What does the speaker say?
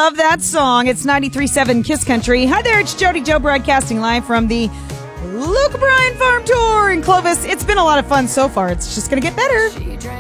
love that song. It's 93.7 Kiss Country. Hi there, it's Jody Joe broadcasting live from the Luke Bryan Farm Tour in Clovis. It's been a lot of fun so far. It's just going to get better.